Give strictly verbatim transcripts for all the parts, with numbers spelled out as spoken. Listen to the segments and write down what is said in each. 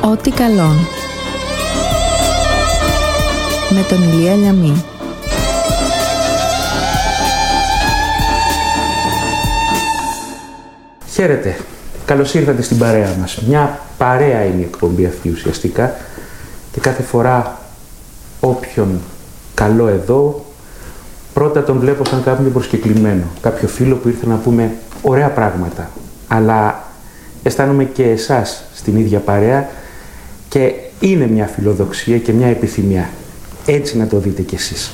Ό,τι καλόν. Με τον Ηλία Λιαμή. Χαίρετε. Καλώς ήρθατε στην παρέα μας. Μια παρέα είναι η εκπομπή αυτή ουσιαστικά και κάθε φορά όποιον καλώ εδώ, πρώτα τον βλέπω σαν κάποιον προσκεκλημένο. Κάποιο φίλο που ήρθε να πούμε ωραία πράγματα. Αλλά αισθάνομαι και εσάς στην ίδια παρέα και είναι μια φιλοδοξία και μια επιθυμία. Έτσι να το δείτε κι εσείς.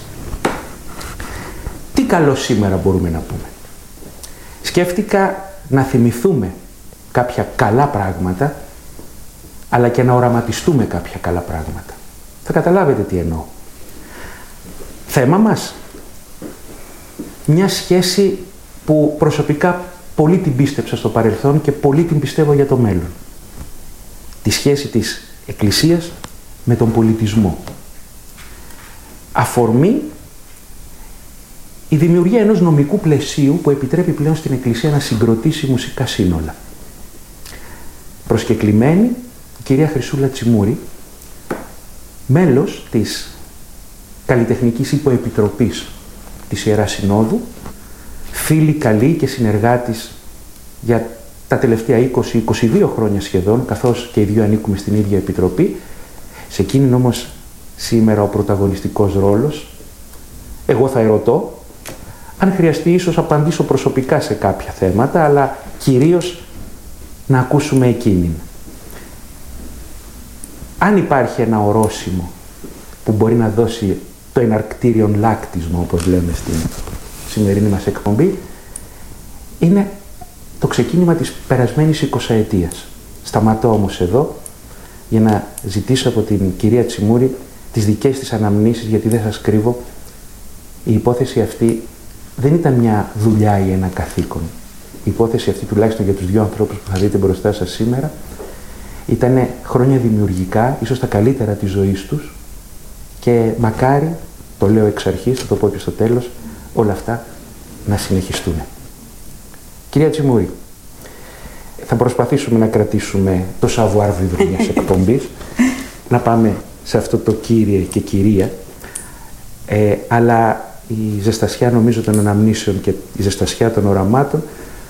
Τι καλό σήμερα μπορούμε να πούμε. Σκέφτηκα να θυμηθούμε κάποια καλά πράγματα, αλλά και να οραματιστούμε κάποια καλά πράγματα. Θα καταλάβετε τι εννοώ. Θέμα μας. Μια σχέση που προσωπικά πολύ την πίστεψα στο παρελθόν και πολύ την πιστεύω για το μέλλον. Τη σχέση της Εκκλησίας με τον πολιτισμό. Αφορμή η δημιουργία ενός νομικού πλαισίου που επιτρέπει πλέον στην Εκκλησία να συγκροτήσει μουσικά σύνολα. Προσκεκλημένη η κυρία Χρυσούλα Τσιμούρη, μέλος της Καλλιτεχνικής Υποεπιτροπής της Ιεράς Συνόδου, φίλη καλή και συνεργάτης για τα τελευταία είκοσι με είκοσι δύο χρόνια σχεδόν, καθώς και οι δύο ανήκουμε στην ίδια επιτροπή. Σε εκείνην όμως σήμερα ο πρωταγωνιστικός ρόλος. Εγώ θα ερωτώ, αν χρειαστεί ίσως απαντήσω προσωπικά σε κάποια θέματα, αλλά κυρίως να ακούσουμε εκείνην. Αν υπάρχει ένα ορόσημο που μπορεί να δώσει το εναρκτήριον λάκτισμα, όπως λέμε στην σημερινή μας εκπομπή, είναι το ξεκίνημα της περασμένης εικοσαετίας. Σταματώ όμως εδώ για να ζητήσω από την κυρία Τσιμούρη τις δικές της αναμνήσεις, γιατί δεν σας κρύβω, η υπόθεση αυτή δεν ήταν μια δουλειά ή ένα καθήκον. Η υπόθεση αυτή, τουλάχιστον για τους δύο ανθρώπους που θα δείτε μπροστά σας σήμερα, ήταν χρόνια δημιουργικά, ίσως τα καλύτερα της ζωής τους, και μακάρι, το λέω εξ αρχής, θα το πω και στο τέλος, όλα αυτά να συνεχιστούν. Κυρία Τσιμούρη, θα προσπαθήσουμε να κρατήσουμε το savoir-vivre μιας εκπομπής, να πάμε σε αυτό το κύριε και κυρία, ε, αλλά η ζεστασιά νομίζω των αναμνήσεων και η ζεστασιά των οραμάτων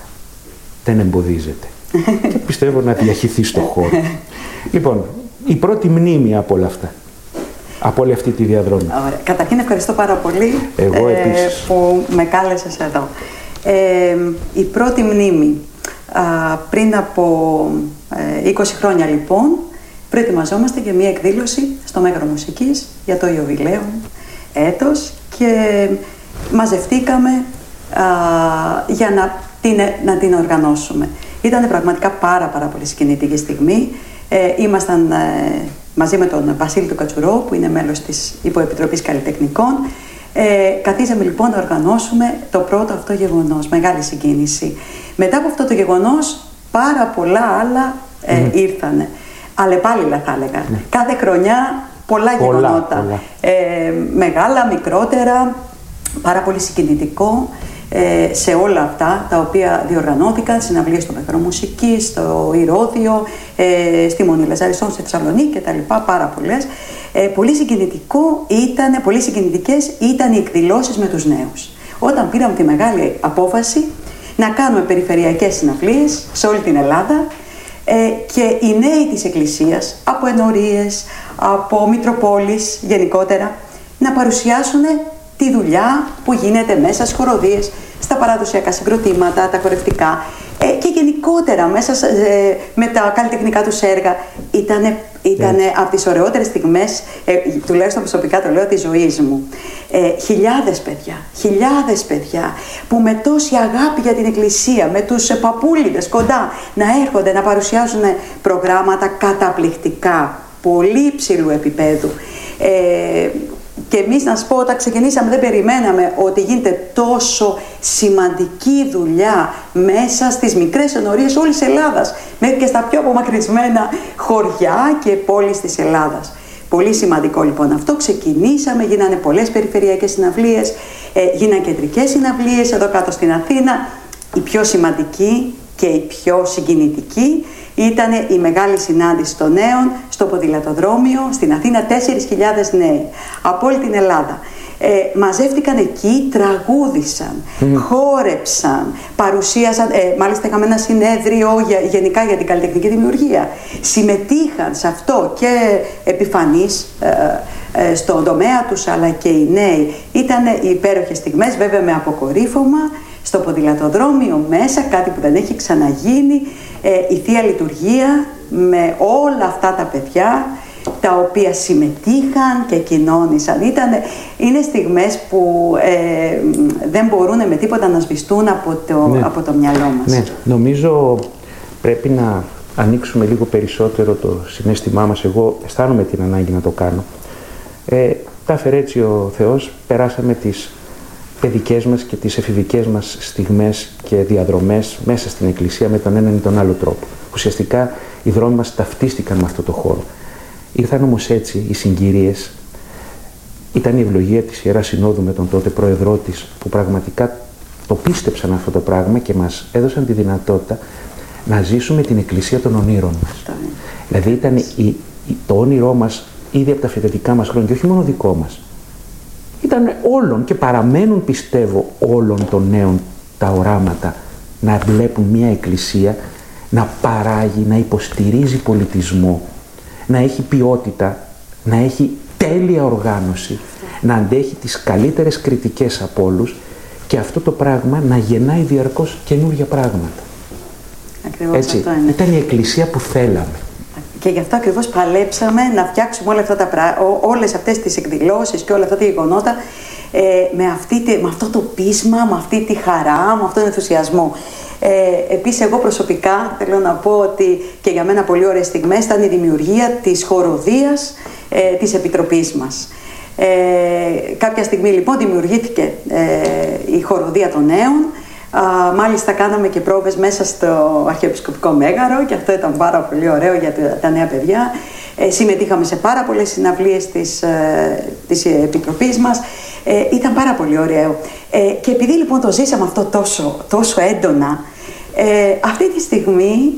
δεν εμποδίζεται. Και πιστεύω να διαχυθεί στο χώρο. Λοιπόν, η πρώτη μνήμη από όλα αυτά, από όλη αυτή τη διαδρομή. Ωραία. Καταρχήν ευχαριστώ πάρα πολύ Εγώ ε, επίσης. που με κάλεσες εδώ. Ε, η πρώτη μνήμη, α, πριν από ε, είκοσι χρόνια λοιπόν, προετοιμαζόμαστε για μια εκδήλωση στο Μέγαρο Μουσικής για το Ιωβιλέο έτος και μαζευτήκαμε α, για να την, να την οργανώσουμε. Ήταν πραγματικά πάρα πάρα πολύ συγκινητική στιγμή. Ε, ήμασταν ε, μαζί με τον Βασίλη του Κατσουρό, που είναι μέλος της Υποεπιτροπής Καλλιτεχνικών. Ε, καθίσαμε λοιπόν να οργανώσουμε το πρώτο αυτό γεγονός, μεγάλη συγκίνηση. Μετά από αυτό το γεγονός, πάρα πολλά άλλα ε, mm. ήρθανε. Αλλεπάλληλα θα έλεγα. Mm. Κάθε χρονιά πολλά, πολλά γεγονότα. Πολλά. Ε, μεγάλα, μικρότερα, πάρα πολύ συγκινητικό ε, σε όλα αυτά τα οποία διοργανώθηκαν, συναυλίες στο Μέγαρο Μουσικής, στο Ηρώδειο, ε, στη Μονή Λαζαριστών, στη Θεσσαλονίκη κτλ. Πάρα πολλές. Ε, πολύ συγκινητικό ήταν, πολύ συγκινητικές ήταν οι εκδηλώσεις με τους νέους. Όταν πήραμε τη μεγάλη απόφαση να κάνουμε περιφερειακές συναυλίες σε όλη την Ελλάδα, ε, και οι νέοι της Εκκλησίας, από ενορίες, από Μητροπόλεις γενικότερα, να παρουσιάσουν τη δουλειά που γίνεται μέσα στις χοροδίες, στα παραδοσιακά συγκροτήματα, τα χορευτικά, ε, και γενικότερα μέσα ε, με τα καλλιτεχνικά τους έργα. Ήτανε, ήτανε yeah. από τις ωραιότερες στιγμές, ε, τουλάχιστον προσωπικά το λέω, της ζωής μου. Ε, χιλιάδες παιδιά, χιλιάδες παιδιά που με τόση αγάπη για την Εκκλησία, με τους παππούλιδες κοντά, να έρχονται να παρουσιάζουν προγράμματα καταπληκτικά, πολύ υψηλού επίπεδου. Ε, Και εμείς, να σας πω, όταν ξεκινήσαμε δεν περιμέναμε ότι γίνεται τόσο σημαντική δουλειά μέσα στις μικρές ενορίες όλης της Ελλάδας, μέχρι και στα πιο απομακρυσμένα χωριά και πόλεις της Ελλάδας. Πολύ σημαντικό λοιπόν αυτό. Ξεκινήσαμε, γίνανε πολλές περιφερειακές συναυλίες, ε, γίνανε κεντρικές συναυλίες εδώ κάτω στην Αθήνα. Η πιο σημαντική και η πιο συγκινητική Ήταν η μεγάλη συνάντηση των νέων στο ποδηλατοδρόμιο στην Αθήνα, τέσσερις χιλιάδες νέοι από όλη την Ελλάδα. Ε, μαζεύτηκαν εκεί, τραγούδησαν, mm. χόρεψαν, παρουσίασαν, ε, μάλιστα είχαμε ένα συνέδριο για, γενικά για την καλλιτεχνική δημιουργία. Συμμετείχαν σε αυτό και επιφανείς ε, ε, στον τομέα τους, αλλά και οι νέοι. Ήταν υπέροχες στιγμές, βέβαια με αποκορύφωμα, στο ποδηλατοδρόμιο μέσα, κάτι που δεν έχει ξαναγίνει, ε, η Θεία Λειτουργία με όλα αυτά τα παιδιά, τα οποία συμμετείχαν και κοινώνησαν. Ήτανε, είναι στιγμές που ε, δεν μπορούν με τίποτα να σβηστούν από το, ναι. από το μυαλό μας. Ναι, νομίζω πρέπει να ανοίξουμε λίγο περισσότερο το συναίσθημά μας. Εγώ αισθάνομαι την ανάγκη να το κάνω. Ε, τα έφερε έτσι ο Θεός, περάσαμε τις παιδικές μας και τις εφηβικές μας στιγμές και διαδρομές μέσα στην Εκκλησία με τον έναν ή τον άλλο τρόπο. Ουσιαστικά οι δρόμοι μας ταυτίστηκαν με αυτό το χώρο. Ήρθαν όμως έτσι οι συγκυρίες, ήταν η ευλογία της Ιεράς Συνόδου με τον τότε πρόεδρό της, που πραγματικά το πίστεψαν αυτό το πράγμα και μας έδωσαν τη δυνατότητα να ζήσουμε την Εκκλησία των ονείρων μας. Δηλαδή ήταν η, η, το όνειρό μας ήδη από τα φοιτητικά μας χρόνια και όχι μόνο δικό μας. Ήταν όλων και παραμένουν, πιστεύω, όλων των νέων τα οράματα να βλέπουν μια Εκκλησία να παράγει, να υποστηρίζει πολιτισμό, να έχει ποιότητα, να έχει τέλεια οργάνωση, να αντέχει τις καλύτερες κριτικές από όλους και αυτό το πράγμα να γεννάει διαρκώς καινούργια πράγματα. Ακριβώς έτσι, αυτό είναι. Ήταν η Εκκλησία που θέλαμε. Και γι' αυτό ακριβώς παλέψαμε να φτιάξουμε όλα αυτά τα πρά... όλες αυτές τις εκδηλώσεις και όλα αυτά τα γεγονότα ε, με, αυτή, με αυτό το πείσμα, με αυτή τη χαρά, με αυτόν τον ενθουσιασμό. Ε, επίσης, εγώ προσωπικά θέλω να πω ότι και για μένα πολύ ωραίες στιγμές ήταν η δημιουργία της χοροδίας ε, της Επιτροπής μας. Ε, κάποια στιγμή λοιπόν δημιουργήθηκε ε, η χοροδία των νέων. Α, μάλιστα κάναμε και πρόβες μέσα στο Αρχιεπισκοπικό Μέγαρο και αυτό ήταν πάρα πολύ ωραίο για τα, τα νέα παιδιά. Ε, συμμετείχαμε σε πάρα πολλές συναυλίες της, ε, της Επιτροπής μας. Ε, ήταν πάρα πολύ ωραίο. Ε, και επειδή λοιπόν το ζήσαμε αυτό τόσο, τόσο έντονα, ε, αυτή τη στιγμή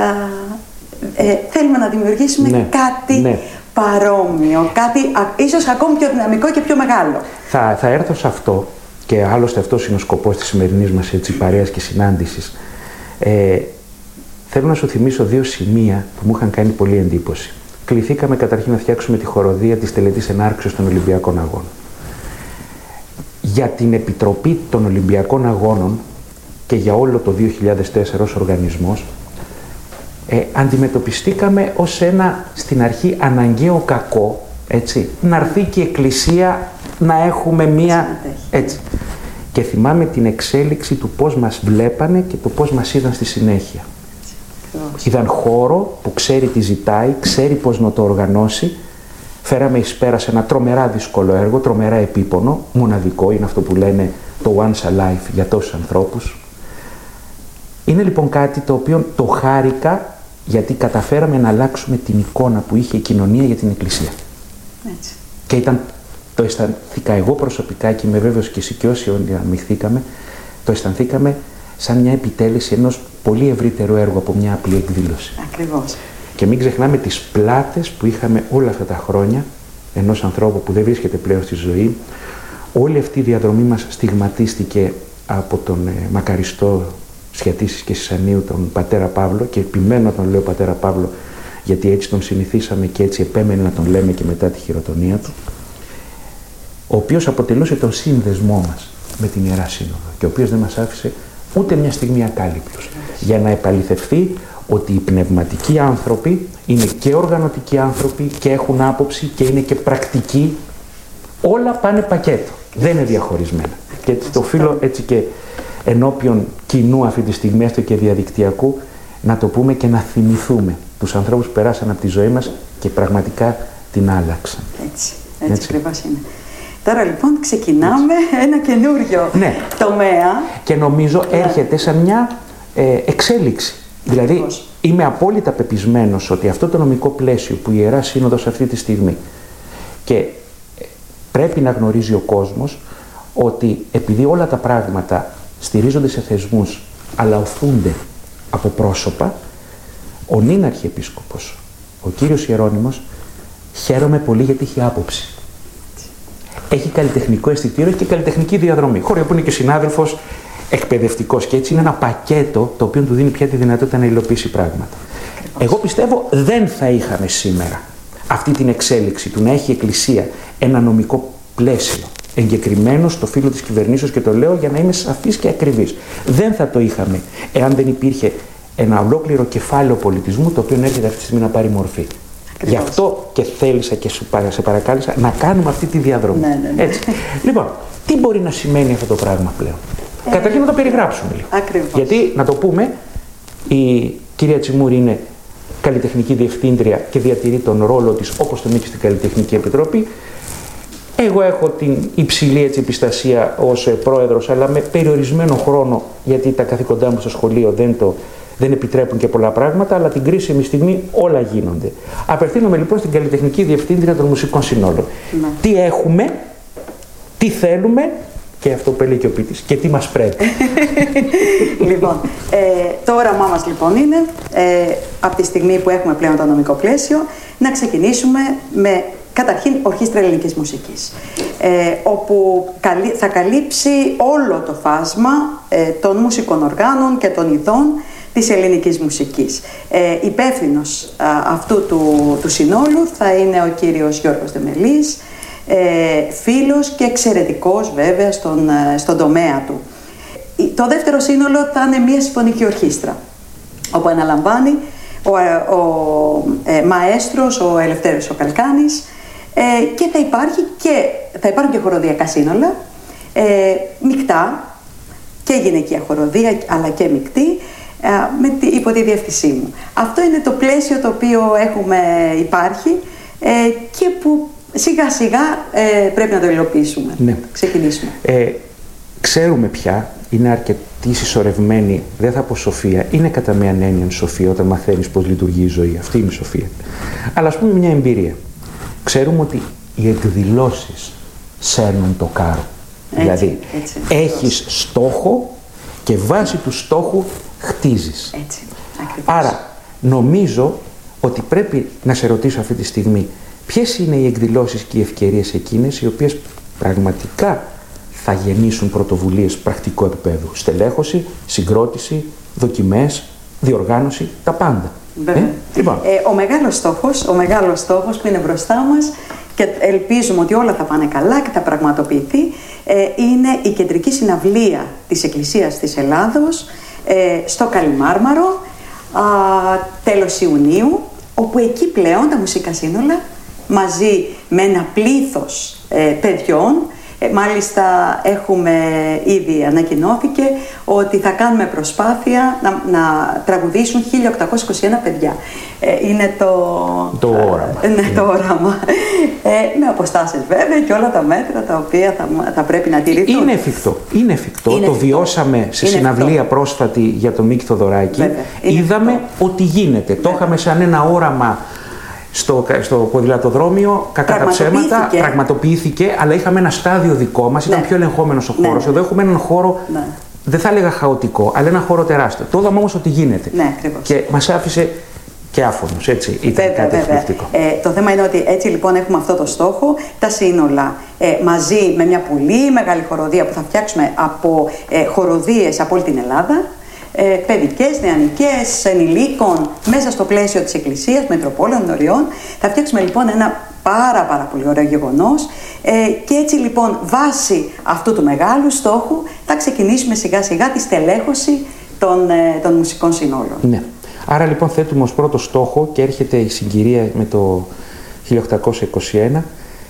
ε, ε, θέλουμε να δημιουργήσουμε ναι, κάτι ναι. παρόμοιο, κάτι α, ίσως ακόμη πιο δυναμικό και πιο μεγάλο. Θα, θα έρθω σε αυτό. Και άλλωστε αυτός είναι ο σκοπός της σημερινής μας έτσι, παρέας και συνάντησης. Ε, θέλω να σου θυμίσω δύο σημεία που μου είχαν κάνει πολύ εντύπωση. Κληθήκαμε καταρχήν να φτιάξουμε τη χοροδία της τελετής ενάρξεως των Ολυμπιακών Αγώνων. Για την Επιτροπή των Ολυμπιακών Αγώνων και για όλο το δύο χιλιάδες τέσσερα ως οργανισμός, ε, αντιμετωπιστήκαμε ως ένα στην αρχή αναγκαίο κακό, έτσι, να έρθει και η Εκκλησία να έχουμε μία έτσι. Και θυμάμαι την εξέλιξη του πώς μας βλέπανε και το πώς μας είδαν στη συνέχεια. Είδαν χώρο που ξέρει τι ζητάει, ξέρει πώς να το οργανώσει. Φέραμε εις πέρα σε ένα τρομερά δύσκολο έργο, τρομερά επίπονο, μοναδικό, είναι αυτό που λένε το once a life για τόσους ανθρώπους. Είναι λοιπόν κάτι το οποίο το χάρηκα γιατί καταφέραμε να αλλάξουμε την εικόνα που είχε η κοινωνία για την Εκκλησία. Έτσι. Και ήταν, το αισθανθήκα εγώ προσωπικά και είμαι βέβαιος και εσύ και όσοι αμειχθήκαμε, το αισθανθήκαμε σαν μια επιτέλεση ενός πολύ ευρύτερου έργου από μια απλή εκδήλωση. Ακριβώς. Και μην ξεχνάμε τις πλάτες που είχαμε όλα αυτά τα χρόνια ενός ανθρώπου που δεν βρίσκεται πλέον στη ζωή. Όλη αυτή η διαδρομή μας στιγματίστηκε από τον ε, μακαριστό Σιατήσης και Σισανίου, τον πατέρα Παύλο, και επιμένω να τον λέω πατέρα Παύλο γιατί έτσι τον συνηθίσαμε και έτσι επέμενε να τον λέμε και μετά τη χειροτονία του, ο οποίος αποτελούσε τον σύνδεσμό μας με την Ιερά Σύνοδο και ο οποίος δεν μας άφησε ούτε μια στιγμή ακάλυπτος για να επαληθευθεί ότι οι πνευματικοί άνθρωποι είναι και οργανωτικοί άνθρωποι και έχουν άποψη και είναι και πρακτικοί. Όλα πάνε πακέτο, δεν είναι διαχωρισμένα. Και έτσι το οφείλω έτσι και ενώπιον κοινού αυτή τη στιγμή, έστω και διαδικτυακού, να το πούμε και να θυμηθούμε τους ανθρώπους που περάσαν από τη ζωή μας και πραγματικά την άλλαξαν. Έτσι, έτσι, έτσι. Ακριβώς είναι. Τώρα λοιπόν ξεκινάμε έτσι. ένα καινούριο ναι. τομέα. Και νομίζω ναι. έρχεται σαν μια ε, εξέλιξη. Δηλαδή Ακριβώς. είμαι απόλυτα πεπισμένος ότι αυτό το νομικό πλαίσιο που η Ιερά Σύνοδος αυτή τη στιγμή και πρέπει να γνωρίζει ο κόσμος ότι επειδή όλα τα πράγματα στηρίζονται σε θεσμούς αλλά οθούνται από πρόσωπα, ο νυν Αρχιεπίσκοπος, ο κύριος Ιερώνυμος, χαίρομαι πολύ γιατί έχει άποψη. Έχει καλλιτεχνικό αισθητήριο και καλλιτεχνική διαδρομή. Χωρίς που είναι και συνάδελφος εκπαιδευτικός, και έτσι είναι ένα πακέτο το οποίο του δίνει πια τη δυνατότητα να υλοποιήσει πράγματα. Εγώ πιστεύω δεν θα είχαμε σήμερα αυτή την εξέλιξη του να έχει η Εκκλησία ένα νομικό πλαίσιο εγκεκριμένο στο φύλλο της κυβερνήσεως, και το λέω για να είμαι σαφής και ακριβής. Δεν θα το είχαμε εάν δεν υπήρχε ένα ολόκληρο κεφάλαιο πολιτισμού το οποίο έρχεται αυτή τη στιγμή να πάρει μορφή. Ακριβώς. Γι' αυτό και θέλησα και σε παρακάλεσα να κάνουμε αυτή τη διαδρομή. Ναι, ναι, ναι. Έτσι. Λοιπόν, τι μπορεί να σημαίνει αυτό το πράγμα πλέον? Ε, Καταρχήν να το περιγράψουμε λίγο. Ακριβώς. Γιατί, να το πούμε, η κυρία Τσιμούρη είναι καλλιτεχνική διευθύντρια και διατηρεί τον ρόλο της όπως τον είχε στην Καλλιτεχνική Επιτροπή. Εγώ έχω την υψηλή έτσι επιστασία ως πρόεδρος, αλλά με περιορισμένο χρόνο, γιατί τα καθήκοντά μου στο σχολείο δεν, το, δεν επιτρέπουν και πολλά πράγματα, αλλά την κρίσιμη στιγμή όλα γίνονται. Απευθύνομαι λοιπόν στην Καλλιτεχνική Διευθύντρια των Μουσικών Συνόλων. Ναι. Τι έχουμε, τι θέλουμε, και αυτό που έλεγε και ο ποιητής, και τι μας πρέπει. Λοιπόν, ε, το όραμά μας λοιπόν είναι, ε, από τη στιγμή που έχουμε πλέον το νομικό πλαίσιο, να ξεκινήσουμε με καταρχήν ορχήστρα ελληνικής μουσικής, ε, όπου θα καλύψει όλο το φάσμα ε, των μουσικών οργάνων και των ειδών της ελληνικής μουσικής. Ε, υπεύθυνος α, αυτού του, του συνόλου θα είναι ο κύριος Γιώργος Δεμελής, ε, φίλος και εξαιρετικός βέβαια στον, στον τομέα του. Το δεύτερο σύνολο θα είναι μια συμφωνική ορχήστρα, όπου αναλαμβάνει ο, ο ε, μαέστρος, ο Ελευθέριος ο Καλκάνης, ε, και θα, υπάρχει και θα υπάρχουν και χοροδιακά σύνολα, ε, μεικτά, και γυναικεία χοροδία αλλά και μεικτή, ε, με τη, υπό τη διεύθυνσή μου. Αυτό είναι το πλαίσιο το οποίο έχουμε υπάρχει ε, και που σιγά σιγά ε, πρέπει να το υλοποιήσουμε. Ναι. Ξεκινήσουμε. Ε, ξέρουμε πια, είναι αρκετή συσσωρευμένη, δεν θα πω σοφία, είναι κατά μία έννοια σοφία όταν μαθαίνεις πώς λειτουργεί η ζωή. Αυτή είναι η σοφία. Αλλά ας πούμε μια εμπειρία. Ξέρουμε ότι οι εκδηλώσεις σέρνουν το κάρο. Έτσι, δηλαδή, έτσι, έχεις στόχο και βάσει του στόχου χτίζεις. Έτσι, άρα, νομίζω ότι πρέπει να σε ρωτήσω αυτή τη στιγμή ποιες είναι οι εκδηλώσεις και οι ευκαιρίες εκείνες οι οποίες πραγματικά θα γεννήσουν πρωτοβουλίες πρακτικού επίπεδου. Στελέχωση, συγκρότηση, δοκιμές, διοργάνωση, τα πάντα. Ε? Λοιπόν. Ε, ο μεγάλος στόχος, ο μεγάλος στόχος που είναι μπροστά μας και ελπίζουμε ότι όλα θα πάνε καλά και θα πραγματοποιηθεί, ε, είναι η κεντρική συναυλία της Εκκλησίας της Ελλάδος ε, στο Καλιμάρμαρο, α, τέλος Ιουνίου, όπου εκεί πλέον τα μουσικά σύνολα μαζί με ένα πλήθος ε, παιδιών, ε, μάλιστα έχουμε ήδη ανακοινώθηκε ότι θα κάνουμε προσπάθεια να, να τραγουδήσουν χίλια οκτακόσια είκοσι ένα παιδιά. Ε, είναι το, το όραμα. Ε, ναι, το όραμα. Ε, με αποστάσεις βέβαια και όλα τα μέτρα τα οποία θα, θα πρέπει να τηρηθούν. Είναι εφικτό. Είναι εφικτό. Είναι το εφικτό. Βιώσαμε σε είναι συναυλία εφικτό. πρόσφατη για τον Μίκη Θοδωράκη. Είδαμε εφικτό. Ότι γίνεται. Βέβαια. Το είχαμε σαν ένα όραμα στο, στο ποδηλατοδρόμιο, κατά τα ψέματα, πραγματοποιήθηκε, αλλά είχαμε ένα στάδιο δικό μας, ήταν ναι. πιο ελεγχόμενος ο χώρος. Ναι. Εδώ έχουμε έναν χώρο, ναι. δεν θα έλεγα χαοτικό, αλλά ένα χώρο τεράστιο. Το είδαμε όμως ότι γίνεται. Ναι, και μας άφησε και άφωνους, έτσι, ήταν βέβαια, κάτι βέβαια. εκπληκτικό. Ε, το θέμα είναι ότι έτσι λοιπόν έχουμε αυτό το στόχο, τα σύνολα ε, μαζί με μια πολύ μεγάλη χοροδία που θα φτιάξουμε από ε, χοροδίες από όλη την Ελλάδα, ε, παιδικές, νεανικές, ενηλίκων, μέσα στο πλαίσιο της Εκκλησίας, Μετροπόλεων, Νοριών. Θα φτιάξουμε λοιπόν ένα πάρα πάρα πολύ ωραίο γεγονός ε, και έτσι λοιπόν βάσει αυτού του μεγάλου στόχου θα ξεκινήσουμε σιγά σιγά τη στελέχωση των, ε, των μουσικών συνόλων. Ναι. Άρα λοιπόν θέτουμε ως πρώτο στόχο και έρχεται η συγκυρία με το χίλια οκτακόσια είκοσι ένα.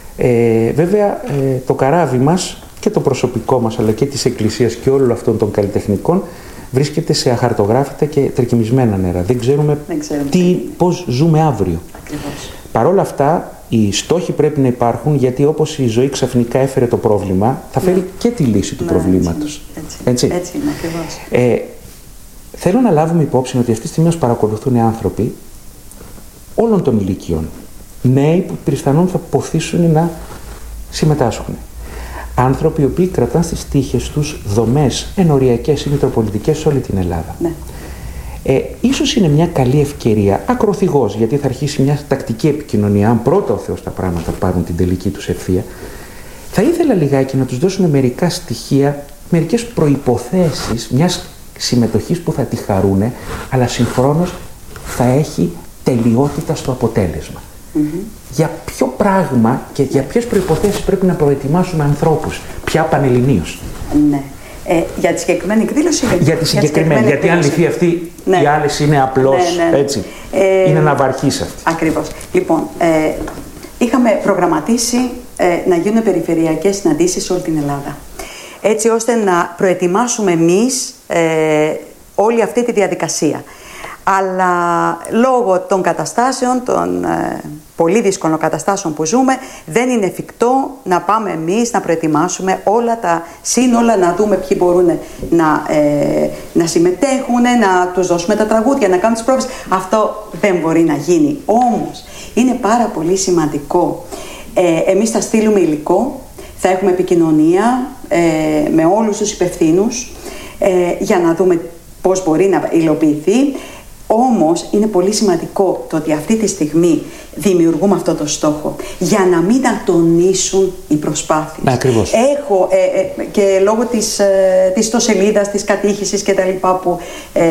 Ε, βέβαια ε, το καράβι μας και το προσωπικό μας αλλά και της Εκκλησίας και όλων αυτών των καλλιτεχνικών βρίσκεται σε αχαρτογράφητα και τρικυμισμένα νερά. Δεν ξέρουμε, Δεν ξέρουμε τι, πώς ζούμε αύριο. Ακριβώς. Παρ' όλα αυτά, οι στόχοι πρέπει να υπάρχουν γιατί όπως η ζωή ξαφνικά έφερε το πρόβλημα, θα φέρει ναι. και τη λύση του ναι, προβλήματος. Έτσι, έτσι. έτσι. έτσι είναι ακριβώς. Ε, θέλω να λάβουμε υπόψη ότι αυτή τη στιγμή μας παρακολουθούν οι άνθρωποι όλων των ηλικιών. Νέοι που πιθανόν θα ποθήσουν να συμμετάσχουν. Άνθρωποι οι οποίοι κρατάνε στις τύχες τους δομές ενοριακές ή μητροπολιτικές σε όλη την Ελλάδα. Ναι. Ε, ίσως είναι μια καλή ευκαιρία, ακροθυγός, γιατί θα αρχίσει μια τακτική επικοινωνία, αν πρώτα ο Θεός τα πράγματα πάρουν την τελική τους ευθεία. Θα ήθελα λιγάκι να τους δώσουμε μερικά στοιχεία, μερικές προϋποθέσεις μιας συμμετοχής που θα τη χαρούνε, αλλά συγχρόνως θα έχει τελειότητα στο αποτέλεσμα. Mm-hmm. Για ποιο πράγμα και για ποιες προϋποθέσεις πρέπει να προετοιμάσουμε ανθρώπους, πια πανελληνίως. Ναι. Ε, για τη συγκεκριμένη εκδήλωση. Για, για τη συγκεκριμένη, γιατί εκδήλωση. Αν λυθεί αυτή, ναι. Οι άλλες είναι απλώς, ναι, ναι. Έτσι. Ε, είναι ναυαρχής αυτή. Ακριβώς. Λοιπόν, ε, είχαμε προγραμματίσει ε, να γίνουν περιφερειακές συναντήσεις σε όλη την Ελλάδα. Έτσι ώστε να προετοιμάσουμε εμείς ε, όλη αυτή τη διαδικασία. Αλλά λόγω των καταστάσεων, των ε, πολύ δύσκολων καταστάσεων που ζούμε, δεν είναι εφικτό να πάμε εμείς να προετοιμάσουμε όλα τα σύνολα, να δούμε ποιοι μπορούν να, ε, να συμμετέχουν, να τους δώσουμε τα τραγούδια, να κάνουμε τις πρόβες. Αυτό δεν μπορεί να γίνει. Όμως, είναι πάρα πολύ σημαντικό. Ε, εμείς θα στείλουμε υλικό, θα έχουμε επικοινωνία ε, με όλους τους υπευθύνους ε, για να δούμε πώς μπορεί να υλοποιηθεί. Όμως είναι πολύ σημαντικό το ότι αυτή τη στιγμή δημιουργούμε αυτό το στόχο για να μην ατονίσουν οι προσπάθειες. Ακριβώς. Έχω ε, ε, και λόγω της, ε, της ιστοσελίδας, της κατήχησης και τα λοιπά που ε,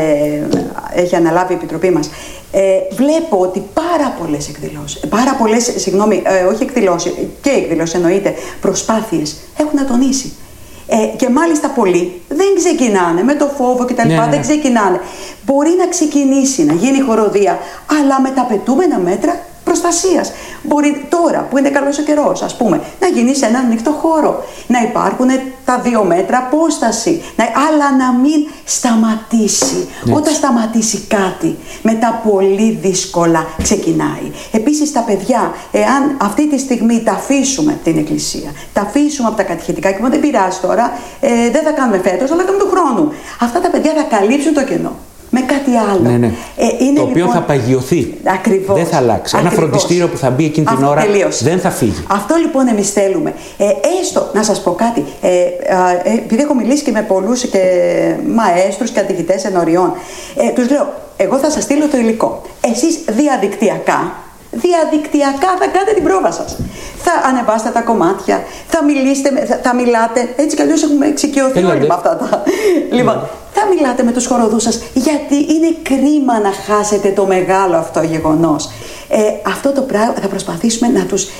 έχει αναλάβει η Επιτροπή μας, ε, βλέπω ότι πάρα πολλές εκδηλώσεις, πάρα πολλές, συγγνώμη, ε, όχι εκδηλώσεις, και εκδηλώσεις εννοείται, προσπάθειες έχουν ατονίσει. Ε, και μάλιστα πολλοί δεν ξεκινάνε με το φόβο και τα λοιπά, ναι, ναι. δεν ξεκινάνε. Μπορεί να ξεκινήσει, να γίνει χοροδία, αλλά με τα απαιτούμενα μέτρα προστασίας. Μπορεί τώρα που είναι καλός ο καιρός, ας πούμε, να γίνει σε έναν ανοιχτό χώρο, να υπάρχουν τα δύο μέτρα απόσταση, να, αλλά να μην σταματήσει. Ναι. Όταν σταματήσει κάτι, μετά πολύ δύσκολα ξεκινάει. Επίσης τα παιδιά, εάν αυτή τη στιγμή τα αφήσουμε την εκκλησία, τα αφήσουμε από τα κατηχητικά, και δεν πειράζει τώρα, ε, δεν θα κάνουμε φέτος, αλλά κάνουμε του χρόνου. Αυτά τα παιδιά θα καλύψουν το κενό. Με κάτι άλλο. Ναι, ναι. Ε, είναι, το οποίο λοιπόν, θα παγιωθεί. Ακριβώς. Δεν θα αλλάξει. Ακριβώς. Ένα φροντιστήριο που θα μπει εκείνη την Αυτό ώρα τελείωσε. Δεν θα φύγει. Αυτό λοιπόν εμείς θέλουμε. Ε, έστω, να σας πω κάτι. Ε, ε, επειδή έχω μιλήσει και με πολλούς και μαέστρους και καθηγητές ενωριών, ε, τους λέω, εγώ θα σας στείλω το υλικό. Εσείς διαδικτυακά, διαδικτυακά θα κάνετε την πρόβα σας. Θα ανεβάσετε τα κομμάτια, θα, μιλήσετε, θα, θα μιλάτε, έτσι κι αλλιώς έχουμε εξοικειωθεί όλοι με αυτά τα... Λοιπόν, mm. θα μιλάτε με τους χοροδούς σας, γιατί είναι κρίμα να χάσετε το μεγάλο αυτό γεγονός. Ε, αυτό το πράγμα θα προσπαθήσουμε να τους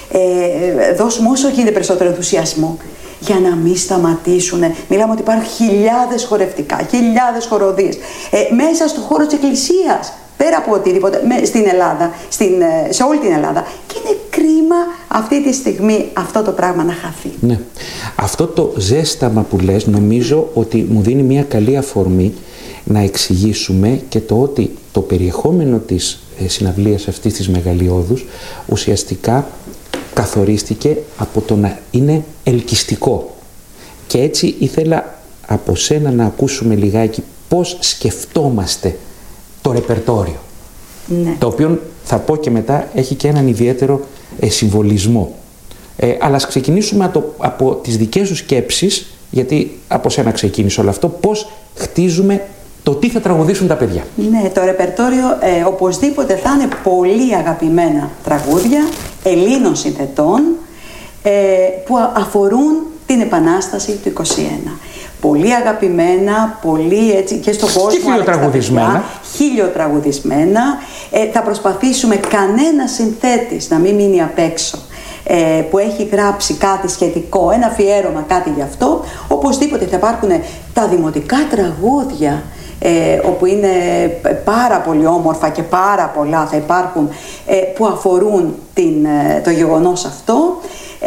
ε, δώσουμε όσο γίνεται περισσότερο ενθουσιασμό, για να μην σταματήσουν. Μιλάμε ότι υπάρχουν χιλιάδες χορευτικά, χιλιάδες χοροδίες ε, μέσα στο χώρο της εκκλησίας. Πέρα από οτιδήποτε, στην Ελλάδα, στην, σε όλη την Ελλάδα. Και είναι κρίμα αυτή τη στιγμή αυτό το πράγμα να χαθεί. Ναι. Αυτό το ζέσταμα που λες, νομίζω ότι μου δίνει μια καλή αφορμή να εξηγήσουμε και το ότι το περιεχόμενο της συναυλίας αυτής της μεγαλειώδους ουσιαστικά καθορίστηκε από το να είναι ελκυστικό. Και έτσι ήθελα από σένα να ακούσουμε λιγάκι πώς σκεφτόμαστε το ρεπερτόριο, ναι. Το οποίο θα πω και μετά έχει και έναν ιδιαίτερο ε, συμβολισμό. Ε, αλλά ας ξεκινήσουμε από, από τις δικές σου σκέψεις, γιατί από σένα ξεκίνησε όλο αυτό, πώς χτίζουμε το τι θα τραγουδήσουν τα παιδιά. Ναι, το ρεπερτόριο ε, οπωσδήποτε θα είναι πολύ αγαπημένα τραγούδια Ελλήνων συνθετών ε, που αφορούν την Επανάσταση του είκοσι ένα. Πολύ αγαπημένα, πολύ έτσι και στον κόσμο. Και χιλιοτραγουδισμένα. Χιλιοτραγουδισμένα. Ε, θα προσπαθήσουμε κανένα συνθέτης να μην μείνει απ' έξω. Ε, που έχει γράψει κάτι σχετικό, ένα αφιέρωμα, κάτι γι' αυτό. Οπωσδήποτε θα υπάρχουν τα δημοτικά τραγούδια, ε, όπου είναι πάρα πολύ όμορφα και πάρα πολλά θα υπάρχουν, ε, που αφορούν την, το γεγονός αυτό.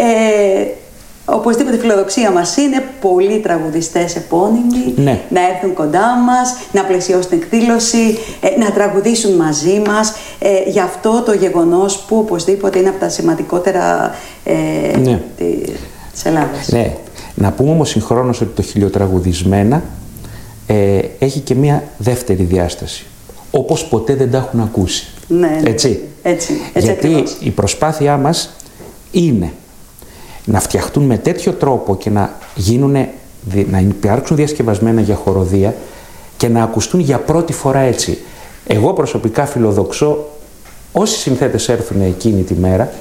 Ε, Οπωσδήποτε η φιλοδοξία μας είναι πολλοί τραγουδιστές επώνυμοι, ναι. να έρθουν κοντά μας, να πλαισιώσουν την εκδήλωση, να τραγουδήσουν μαζί μας ε, για αυτό το γεγονός που οπωσδήποτε είναι από τα σημαντικότερα ε, ναι. της Ελλάδας. Ναι. Να πούμε όμως συγχρόνως ότι το χιλιοτραγουδισμένα ε, έχει και μία δεύτερη διάσταση. Όπως ποτέ δεν τα έχουν ακούσει. Ναι, έτσι. έτσι, έτσι Γιατί ακριβώς. η προσπάθειά μας είναι να φτιαχτούν με τέτοιο τρόπο και να, γίνουν, να υπάρξουν διασκευασμένα για χοροδία και να ακουστούν για πρώτη φορά έτσι. Εγώ προσωπικά φιλοδοξώ όσοι συνθέτες έρθουν εκείνη τη μέρα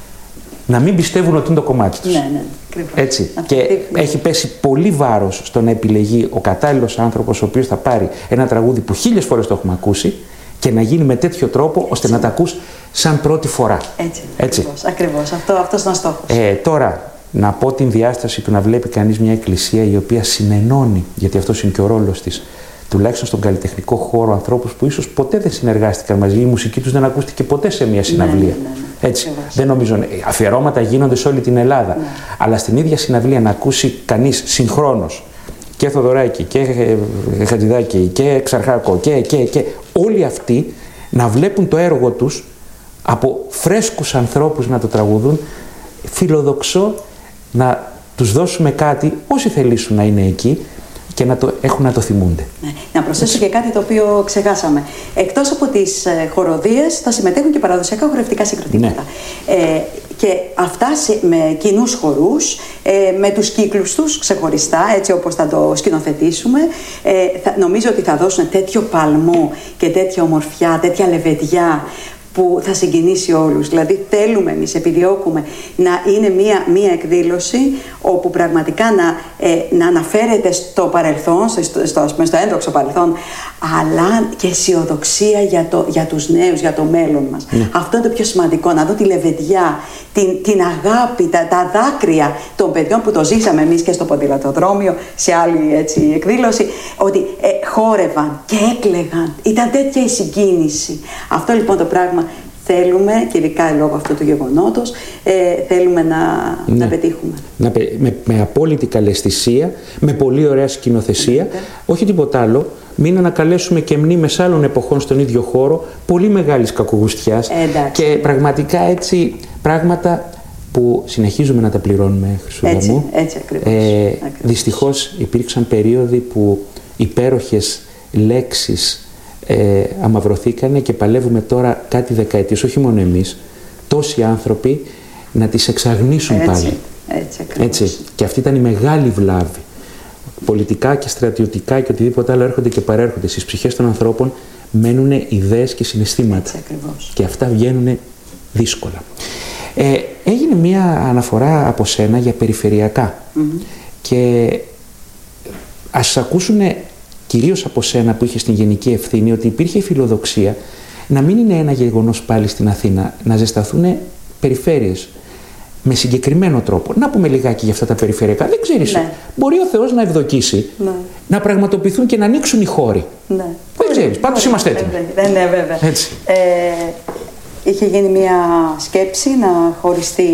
να μην πιστεύουν ότι είναι το κομμάτι τους. Ναι, ναι, ακριβώς. Έτσι. Αυτή και τη... έχει πέσει πολύ βάρος στο να επιλεγεί ο κατάλληλος άνθρωπος ο οποίος θα πάρει ένα τραγούδι που χίλιες φορές το έχουμε ακούσει και να γίνει με τέτοιο τρόπο ώστε Έτσι. να τα ακούς σαν πρώτη φορά. Έτσι, Έτσι. ακριβώς. ακριβώς. Αυτό, αυτός είναι ο στόχος. Ε, τώρα, να πω την διάσταση του να βλέπει κανείς μια εκκλησία η οποία συνενώνει, γιατί αυτός είναι και ο ρόλος της, τουλάχιστον στον καλλιτεχνικό χώρο, ανθρώπους που ίσως ποτέ δεν συνεργάστηκαν μαζί, η μουσική τους δεν ακούστηκε ποτέ σε μια συναυλία. Ναι, ναι, ναι. Έτσι. Δεν νομίζω. Αφιερώματα γίνονται σε όλη την Ελλάδα. Ναι. Αλλά στην ίδια συναυλία να ακούσει κανείς συγχρόνως και Θοδωράκη και Χατζηδάκη και Ξαρχάκο και, και, και όλοι αυτοί να βλέπουν το έργο τους από φρέσκους ανθρώπους να το τραγουδούν, φιλοδοξώ να τους δώσουμε κάτι όσοι θελήσουν να είναι εκεί και να το έχουν να το θυμούνται. Ναι. Να προσθέσω Έτσι. και κάτι το οποίο ξεχάσαμε. Εκτός από τις ε, χοροδίες θα συμμετέχουν και παραδοσιακά χορευτικά συγκροτήματα. Ναι. Ε, και αυτά σε, με κοινούς χορούς, ε, με τους κύκλους τους ξεχωριστά, έτσι όπως θα το σκηνοθετήσουμε. Ε, θα, νομίζω ότι θα δώσουν τέτοιο παλμό και τέτοια ομορφιά, τέτοια λεβεδιά που θα συγκινήσει όλους. Δηλαδή θέλουμε εμείς, επιδιώκουμε να είναι μία, μία εκδήλωση όπου πραγματικά να, ε, να αναφέρεται στο παρελθόν, στο, στο, στο, στο ένδοξο παρελθόν, αλλά και αισιοδοξία για, το, για τους νέους, για το μέλλον μας. Ναι. Αυτό είναι το πιο σημαντικό, να δω τη λεβεδιά, την, την αγάπη, τα, τα δάκρυα των παιδιών που το ζήσαμε εμείς και στο ποδηλατοδρόμιο, σε άλλη έτσι, εκδήλωση, ότι ε, χόρευαν και έκλαιγαν. Ήταν τέτοια η συγκίνηση. Αυτό λοιπόν το πράγμα θέλουμε, και ειδικά λόγω αυτού του γεγονότος, ε, θέλουμε να, ναι. να πετύχουμε. Να, με, με απόλυτη καλαισθησία, με πολύ ωραία σκηνοθεσία, ναι. όχι τίποτα άλλο. Μην ανακαλέσουμε και μνήμες άλλων εποχών στον ίδιο χώρο, πολύ μεγάλης κακογουστιάς ε, και πραγματικά έτσι πράγματα που συνεχίζουμε να τα πληρώνουμε, Χρυσούλα μου. Έτσι, ακριβώς. Ε, ακριβώς. Δυστυχώς υπήρξαν περίοδοι που υπέροχες λέξεις ε, αμαυρωθήκανε και παλεύουμε τώρα κάτι δεκαετίες, όχι μόνο εμείς, τόσοι άνθρωποι να τις εξαγνίσουν έτσι, πάλι. Έτσι, ακριβώς. Έτσι. Και αυτή ήταν η μεγάλη βλάβη. Πολιτικά και στρατιωτικά και οτιδήποτε άλλο έρχονται και παρέρχονται. Στις ψυχές των ανθρώπων μένουν ιδέες και συναισθήματα. Έτσι, και αυτά βγαίνουν δύσκολα. Ε, έγινε μία αναφορά από σένα για περιφερειακά. Mm-hmm. Και ας ακούσουν κυρίως από σένα που είχε στην γενική ευθύνη ότι υπήρχε η φιλοδοξία να μην είναι ένα γεγονός πάλι στην Αθήνα, να ζεσταθούν περιφέρειες. Με συγκεκριμένο τρόπο. Να πούμε λιγάκι για αυτά τα περιφερειακά. Δεν ξέρεις. Ναι. Μπορεί ο Θεός να ευδοκίσει, ναι. να πραγματοποιηθούν και να ανοίξουν οι χώροι. Ναι. Δεν ξέρεις. Πάντως είμαστε έτοιμοι. Ναι, ναι, βέβαια. Έτσι. Ε, είχε γίνει μια σκέψη να χωριστεί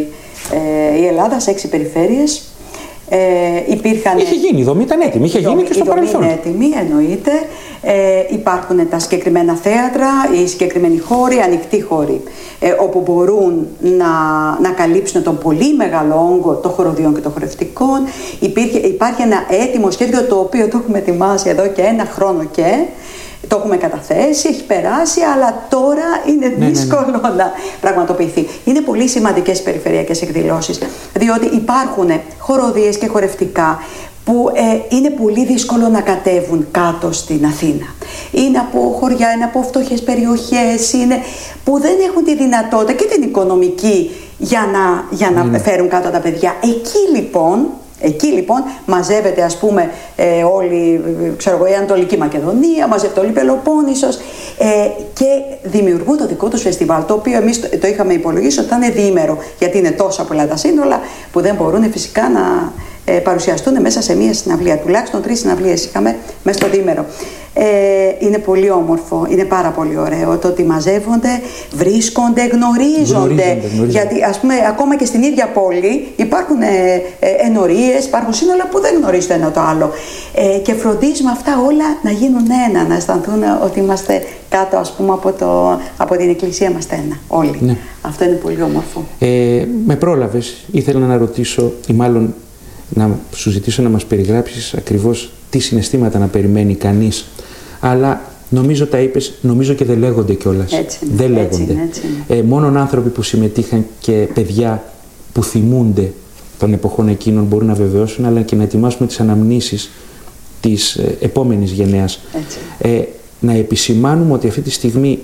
ε, η Ελλάδα σε έξι περιφέρειες. Ε, υπήρχαν... Είχε γίνει, η δομή ήταν έτοιμη, είχε γίνει και στο παρελθόν. Η δομή είναι έτοιμη, εννοείται. Ε, υπάρχουν τα συγκεκριμένα θέατρα, οι συγκεκριμένοι χώροι, ανοιχτοί χώροι, ε, όπου μπορούν να, να καλύψουν τον πολύ μεγάλο όγκο των χοροδιών και των χορευτικών. Υπήρχε, υπάρχει ένα έτοιμο σχέδιο το οποίο το έχουμε ετοιμάσει εδώ και ένα χρόνο και το έχουμε καταθέσει, έχει περάσει, αλλά τώρα είναι ναι, δύσκολο ναι, ναι. να πραγματοποιηθεί. Είναι πολύ σημαντικές περιφερειακές εκδηλώσεις, διότι υπάρχουν χοροδίες και χορευτικά που ε, είναι πολύ δύσκολο να κατέβουν κάτω στην Αθήνα. Είναι από χωριά, είναι από φτωχές περιοχές, είναι που δεν έχουν τη δυνατότητα και την οικονομική για να, για να mm. φέρουν κάτω τα παιδιά. Εκεί λοιπόν... Εκεί λοιπόν μαζεύεται ας πούμε ε, όλη ξέρω εγώ, η Ανατολική Μακεδονία, μαζεύεται όλη η Πελοπόννησος ε, και δημιουργούν το δικό τους φεστιβάλ, το οποίο εμείς το, το είχαμε υπολογίσει ότι θα είναι διήμερο, γιατί είναι τόσα πολλά τα σύνολα που δεν μπορούν φυσικά να ε, παρουσιαστούν μέσα σε μία συναυλία. Τουλάχιστον τρεις συναυλίες είχαμε μέσα στο διήμερο. Ε, είναι πολύ όμορφο, είναι πάρα πολύ ωραίο το ότι μαζεύονται, βρίσκονται, γνωρίζονται, γνωρίζονται, γνωρίζονται. Γιατί ας πούμε ακόμα και στην ίδια πόλη υπάρχουν ε, ε, ενορίες, υπάρχουν σύνολα που δεν γνωρίζουν το ένα το άλλο ε, και φροντίζουμε αυτά όλα να γίνουν ένα, να αισθανθούν ότι είμαστε κάτω ας πούμε από, το, από την εκκλησία είμαστε ένα όλοι. Ναι. Αυτό είναι πολύ όμορφο. Ε, με πρόλαβες, ήθελα να ρωτήσω ή μάλλον να σου ζητήσω να μας περιγράψεις ακριβώς τι συναισθήματα να περιμένει κανείς. Αλλά νομίζω τα είπες, νομίζω και δεν λέγονται κιόλας. Έτσι είναι, δεν λέγονται. Έτσι είναι, έτσι είναι. Ε, μόνον άνθρωποι που συμμετείχαν και παιδιά που θυμούνται των εποχών εκείνων μπορούν να βεβαιώσουν, αλλά και να ετοιμάσουμε τις αναμνήσεις της ε, επόμενης γενναίας. Ε, να επισημάνουμε ότι αυτή τη στιγμή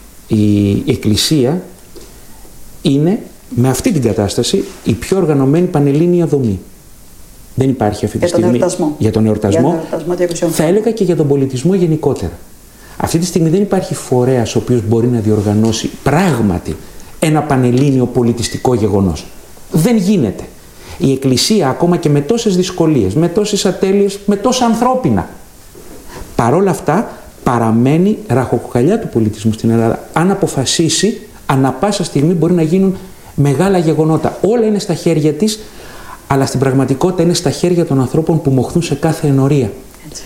η Εκκλησία είναι με αυτή την κατάσταση η πιο οργανωμένη πανελλήνια δομή. Δεν υπάρχει αυτή τη για τον στιγμή εορτασμό. για τον εορτασμό, για τον εορτασμό θα έλεγα και για τον πολιτισμό γενικότερα. Αυτή τη στιγμή δεν υπάρχει φορέας ο οποίος μπορεί να διοργανώσει πράγματι ένα πανελλήνιο πολιτιστικό γεγονός. Δεν γίνεται. Η Εκκλησία, ακόμα και με τόσες δυσκολίες, με τόσες ατέλειες, με τόσα ανθρώπινα, παρόλα αυτά παραμένει ραχοκοκαλιά του πολιτισμού στην Ελλάδα. Αν αποφασίσει, ανά πάσα στιγμή μπορεί να γίνουν μεγάλα γεγονότα. Όλα είναι στα χέρια της, αλλά στην πραγματικότητα είναι στα χέρια των ανθρώπων που μοχθούν σε κάθε ενορία. Έτσι.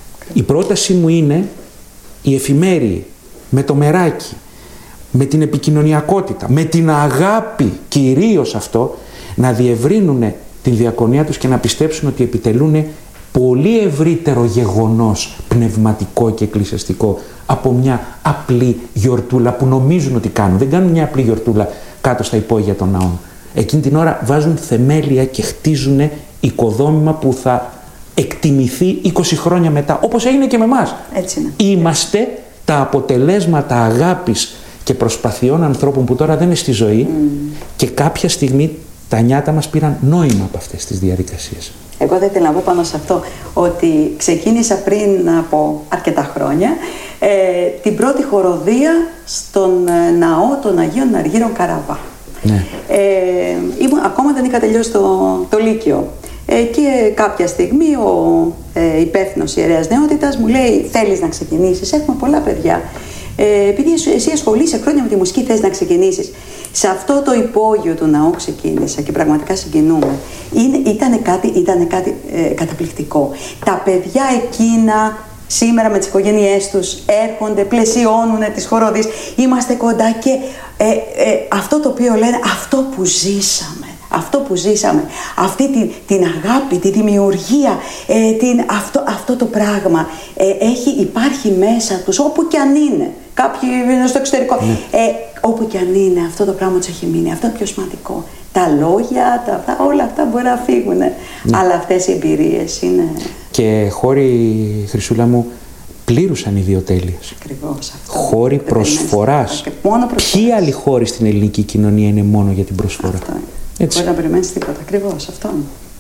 Η πρόταση μου είναι οι εφημέριοι, με το μεράκι, με την επικοινωνιακότητα, με την αγάπη κυρίως αυτό, να διευρύνουν την διακονία τους και να πιστέψουν ότι επιτελούν πολύ ευρύτερο γεγονός πνευματικό και εκκλησιαστικό από μια απλή γιορτούλα που νομίζουν ότι κάνουν. Δεν κάνουν μια απλή γιορτούλα κάτω στα υπόγεια των ναών. Εκείνη την ώρα βάζουν θεμέλια και χτίζουν οικοδόμημα που θα εκτιμηθεί είκοσι χρόνια μετά, όπως έγινε και με εμάς. Έτσι είναι. Είμαστε τα αποτελέσματα αγάπης και προσπαθειών ανθρώπων που τώρα δεν είναι στη ζωή mm. και κάποια στιγμή τα νιάτα μας πήραν νόημα από αυτές τις διαδικασίες. Εγώ δεν ήθελα να πω πάνω σε αυτό ότι ξεκίνησα πριν από αρκετά χρόνια ε, την πρώτη χοροδία στον ε, ναό των Αγίων Αργύρων Καραβά. Ναι. Ε, ήμουν, ακόμα δεν είχα τελειώσει το, το Λύκειο ε, και κάποια στιγμή ο ε, υπεύθυνος ιερέας νεότητας μου λέει θέλεις να ξεκινήσεις, έχουμε πολλά παιδιά. Ε, επειδή εσύ ασχολείσαι χρόνια με τη μουσική, θες να ξεκινήσεις. Σε αυτό το υπόγειο του ναού ξεκίνησα και πραγματικά συγκινούμε. Ήταν κάτι, ήτανε κάτι ε, καταπληκτικό. Τα παιδιά εκείνα σήμερα με τις οικογένειές τους έρχονται, πλαισιώνουν τις χοροδίες, είμαστε κοντά και ε, ε, αυτό το οποίο λένε, αυτό που ζήσαμε. Αυτό που ζήσαμε, αυτή την, την αγάπη, τη δημιουργία, ε, την, αυτό, αυτό το πράγμα ε, έχει, υπάρχει μέσα τους όπου και αν είναι. Κάποιοι είναι στο εξωτερικό. Ναι. Ε, όπου και αν είναι, αυτό το πράγμα τους έχει μείνει. Αυτό είναι πιο σημαντικό. Τα λόγια, τα, όλα αυτά μπορεί να φύγουν. Ναι. Αλλά αυτές οι εμπειρίες είναι... Και χώροι, Χρυσούλα μου, πλήρουσαν ιδιοτέλειες. Ακριβώς αυτό. Χώροι προσφοράς. προσφοράς. Ποιοι άλλοι χώροι στην ελληνική κοινωνία είναι μόνο για την προσφορά. Αυτό είναι. Έτσι. Μπορεί να περιμένεις τίποτα. Ακριβώς αυτό.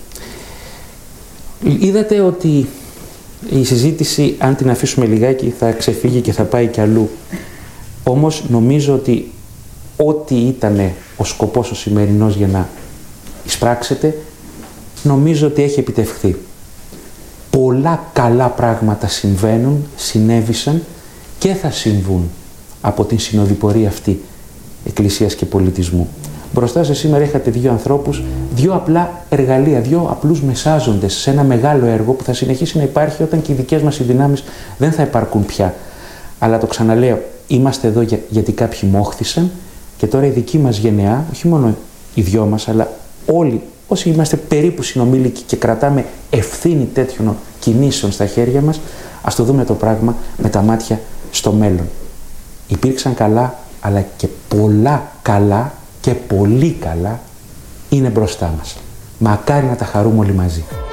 Είδατε ότι η συζήτηση, αν την αφήσουμε λιγάκι, θα ξεφύγει και θα πάει κι αλλού. Όμως νομίζω ότι ό,τι ήταν ο σκοπός ο σημερινός για να εισπράξετε, νομίζω ότι έχει επιτευχθεί. Πολλά καλά πράγματα συμβαίνουν, συνέβησαν και θα συμβούν από την συνοδοιπορία αυτή Εκκλησίας και πολιτισμού. Μπροστά σας σήμερα είχατε δύο ανθρώπους, δύο απλά εργαλεία, δύο απλούς μεσάζοντες σε ένα μεγάλο έργο που θα συνεχίσει να υπάρχει όταν και οι δικές μας οι δυνάμεις δεν θα υπαρκούν πια. Αλλά το ξαναλέω, είμαστε εδώ για, γιατί κάποιοι μόχθησαν και τώρα η δική μας γενεά, όχι μόνο οι δυο μας, αλλά όλοι όσοι είμαστε περίπου συνομήλικοι και κρατάμε ευθύνη τέτοιων κινήσεων στα χέρια μας, ας το δούμε το πράγμα με τα μάτια στο μέλλον. Υπήρξαν καλά, αλλά και πολλά καλά και πολύ καλά είναι μπροστά μας. Μακάρι να τα χαρούμε όλοι μαζί.